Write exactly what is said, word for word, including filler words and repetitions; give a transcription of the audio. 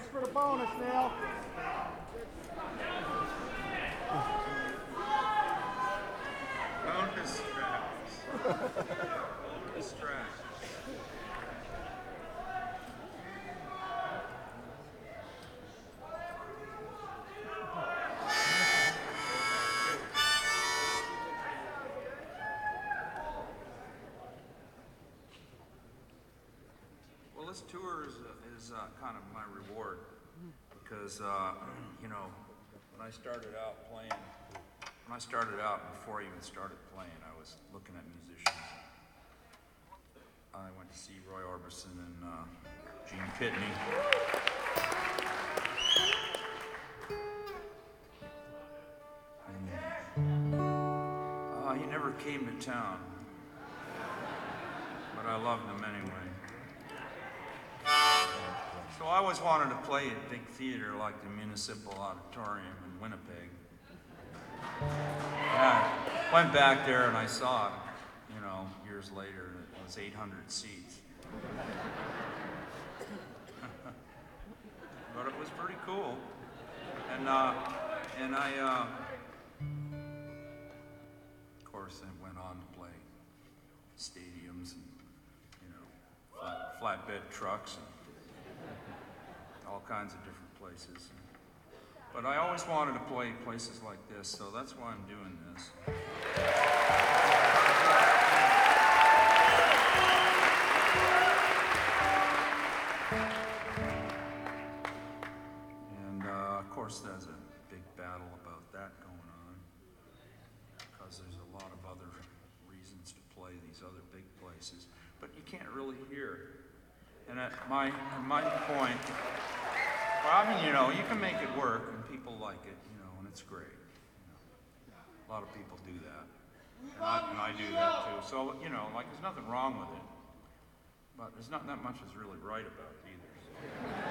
Thanks for the bonus, Neil. Bonus tracks. Bonus tracks. Well, this tour is, uh, is uh, kind of my reward because, uh, you know, when I started out playing, when I started out, before I even started playing, I was looking at musicians. I went to see Roy Orbison and uh, Gene Pitney. And uh, he never came to town, but I loved him anyway. So I always wanted to play at big theater like the Municipal Auditorium in Winnipeg. Yeah, I went back there and I saw it, you know, years later, and it was eight hundred seats. But it was pretty cool. And, uh, and I, uh, of course, I went on to play stadiums and, you know, flat, flatbed trucks and all kinds of different places. But I always wanted to play places like this, so that's why I'm doing this. And uh, of course there's a big battle about that going on, because there's a lot of other reasons to play these other big places, but you can't really hear. And at my, at my point, well, I mean, you know, you can make it work, and people like it, you know, and it's great. You know. A lot of people do that, and I, and I do that too. So, you know, like, there's nothing wrong with it, but there's not that much that's really right about it either. So.